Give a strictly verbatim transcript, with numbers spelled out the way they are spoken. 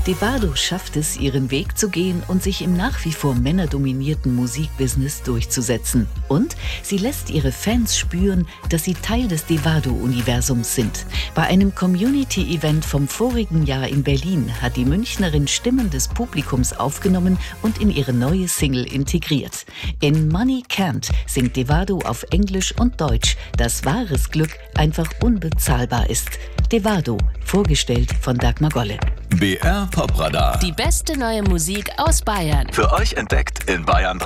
Devado schafft es, ihren Weg zu gehen und sich im nach wie vor männerdominierten Musikbusiness durchzusetzen. Und sie lässt ihre Fans spüren, dass sie Teil des Devado-Universums sind. Bei einem Community-Event vom vorigen Jahr in Berlin hat die Münchnerin Stimmen des Publikums aufgenommen und in ihre neue Single integriert. In Money Can't singt Devado auf Englisch und Deutsch, dass wahres Glück einfach unbezahlbar ist. Devado, vorgestellt von Dagmar Golle. B R Pop Radar. Die beste neue Musik aus Bayern. Für euch entdeckt in Bayern drei.